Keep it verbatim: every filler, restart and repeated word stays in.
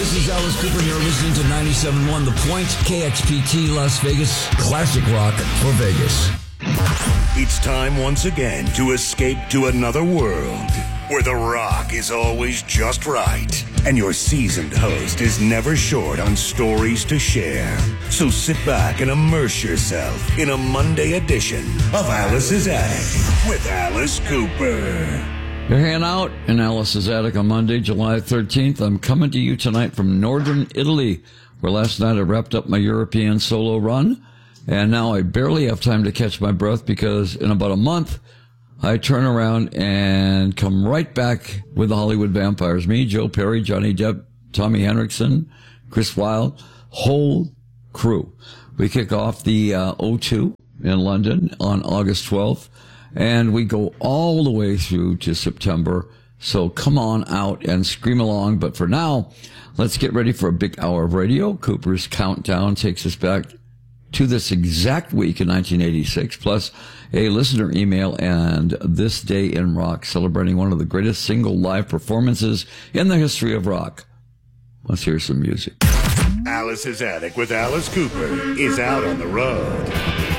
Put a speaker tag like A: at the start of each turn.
A: This is Alice Cooper, and you're listening to ninety-seven point one The Point, K X P T Las Vegas, classic rock for Vegas.
B: It's time once again to escape to another world where the rock is always just right and your seasoned host is never short on stories to share. So sit back and immerse yourself in a Monday edition of Alice's Attic with Alice Cooper.
C: You're hanging out in Alice's Attic on Monday, July thirteenth. I'm coming to you tonight from northern Italy, where last night I wrapped up my European solo run, and now I barely have time to catch my breath because in about a month, I turn around and come right back with the Hollywood Vampires. Me, Joe Perry, Johnny Depp, Tommy Henriksen, Chris Wilde, whole crew. We kick off the uh, O two in London on August twelfth. And we go all the way through to September. So come on out and scream along. But for now, let's get ready for a big hour of radio. Cooper's Countdown takes us back to this exact week in nineteen eighty-six, plus a listener email and This Day in Rock, celebrating one of the greatest single live performances in the history of rock. Let's hear some music.
B: Alice's Attic with Alice Cooper is out on the road.